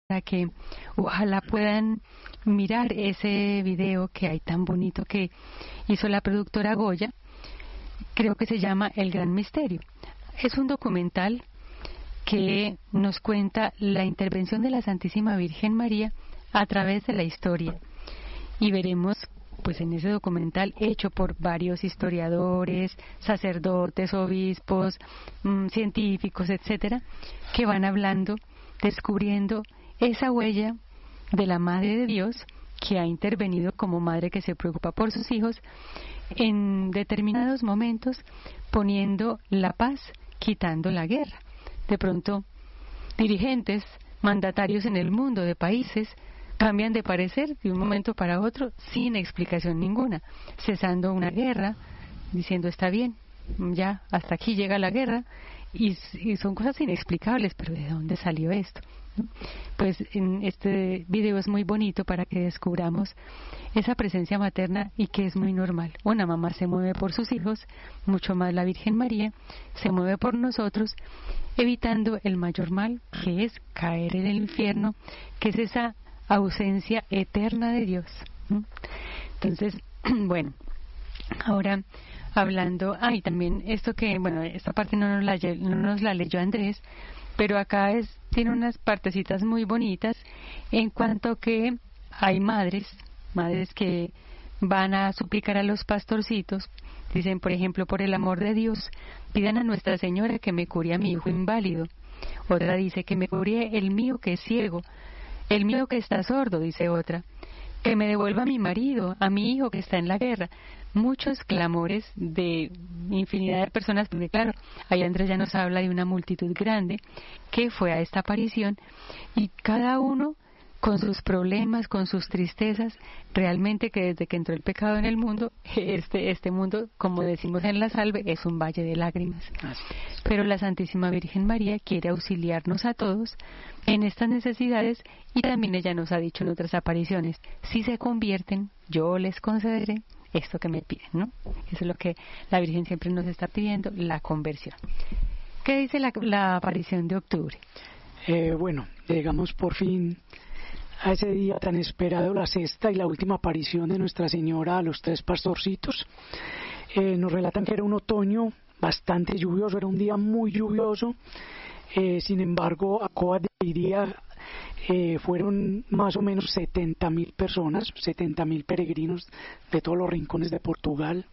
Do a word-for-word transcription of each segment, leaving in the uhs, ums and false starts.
para que ojalá puedan mirar ese video que hay tan bonito que hizo la productora Goya. Creo que se llama El Gran Misterio. Es un documental que nos cuenta la intervención de la Santísima Virgen María a través de la historia, y veremos pues en ese documental, hecho por varios historiadores, sacerdotes, obispos, mmm, científicos, etcétera, que van hablando, descubriendo esa huella de la Madre de Dios, que ha intervenido como madre que se preocupa por sus hijos en determinados momentos, poniendo la paz, quitando la guerra. De pronto, dirigentes, mandatarios en el mundo de países cambian de parecer de un momento para otro sin explicación ninguna, cesando una guerra, diciendo está bien, ya hasta aquí llega la guerra, y, y son cosas inexplicables, pero ¿de dónde salió esto? ¿No? Pues en este video es muy bonito para que descubramos esa presencia materna y que es muy normal. Una mamá se mueve por sus hijos, mucho más la Virgen María se mueve por nosotros, evitando el mayor mal, que es caer en el infierno, que es esa ausencia eterna de Dios. ¿Mm? Entonces, bueno, ahora hablando, ah, y también esto que, bueno, esta parte no nos la, no nos la leyó Andrés, pero acá es, tiene unas partecitas muy bonitas en cuanto que hay madres, madres que van a suplicar a los pastorcitos, dicen, por ejemplo, por el amor de Dios, pidan a Nuestra Señora que me cure a mi hijo inválido. Otra dice que me cure el mío que es ciego, el mío que está sordo, dice otra, que me devuelva a mi marido, a mi hijo que está en la guerra. Muchos clamores de infinidad de personas, porque claro, ahí Andrés ya nos habla de una multitud grande que fue a esta aparición, y cada uno con sus problemas, con sus tristezas, realmente que desde que entró el pecado en el mundo, este, este mundo, como decimos en la salve, es un valle de lágrimas. Pero la Santísima Virgen María quiere auxiliarnos a todos en estas necesidades, y también ella nos ha dicho en otras apariciones, si se convierten, yo les concederé esto que me piden, ¿no? Eso es lo que la Virgen siempre nos está pidiendo, la conversión. ¿Qué dice la, la aparición de octubre? Eh, bueno, llegamos por fin a ese día tan esperado, la sexta y la última aparición de Nuestra Señora a los tres pastorcitos. Eh, nos relatan que era un otoño bastante lluvioso, era un día muy lluvioso, eh, sin embargo, a Coa de Iría eh, fueron más o menos setenta mil personas, setenta mil peregrinos de todos los rincones de Portugal.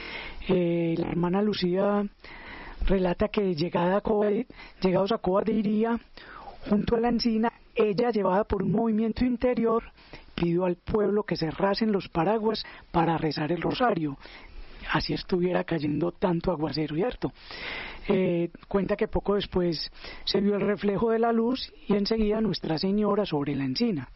Eh, la hermana Lucía relata que llegada a Coa, llegados a Coa de Iría, junto a la encina, ella, llevada por un movimiento interior, pidió al pueblo que cerrasen los paraguas para rezar el rosario, así estuviera cayendo tanto aguacero, ¿cierto? Eh, cuenta que poco después se vio el reflejo de la luz y enseguida Nuestra Señora sobre la encina.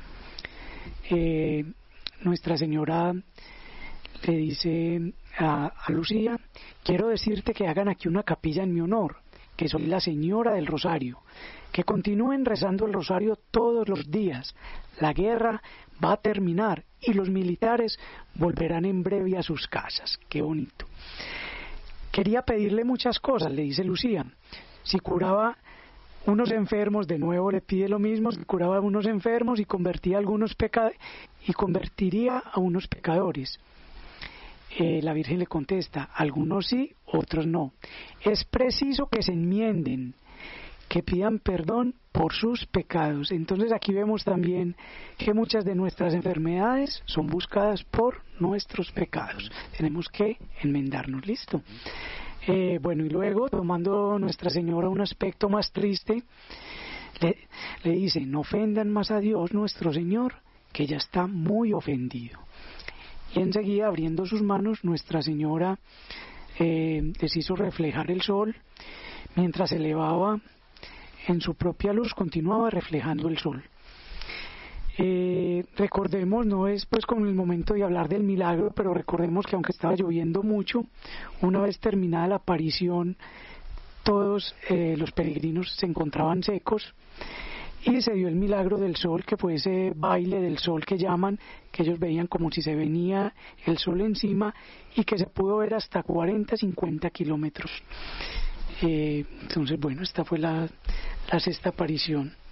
Eh, Nuestra Señora le dice a, a Lucía, quiero decirte que hagan aquí una capilla en mi honor, que soy la Señora del Rosario, que continúen rezando el rosario todos los días. La guerra va a terminar y los militares volverán en breve a sus casas. Qué bonito. Quería pedirle muchas cosas, le dice Lucía. Si curaba unos enfermos, de nuevo le pide lo mismo, si curaba a unos enfermos y convertía a algunos peca- y convertiría a unos pecadores. Eh, la Virgen le contesta, algunos sí, otros no. Es preciso que se enmienden, que pidan perdón por sus pecados. Entonces aquí vemos también que muchas de nuestras enfermedades son buscadas por nuestros pecados. Tenemos que enmendarnos, listo. Eh, bueno, y luego, tomando Nuestra Señora un aspecto más triste, le, le dice, no ofendan más a Dios nuestro Señor, que ya está muy ofendido. Y enseguida, abriendo sus manos, Nuestra Señora eh, les hizo reflejar el sol, mientras se elevaba en su propia luz, continuaba reflejando el sol. Eh, recordemos, no es pues como el momento de hablar del milagro, pero recordemos que aunque estaba lloviendo mucho, una vez terminada la aparición, todos eh, los peregrinos se encontraban secos, y se dio el milagro del sol, que fue ese baile del sol que llaman, que ellos veían como si se venía el sol encima, y que se pudo ver hasta cuarenta, cincuenta kilómetros. Eh, entonces, bueno, esta fue la, la sexta aparición.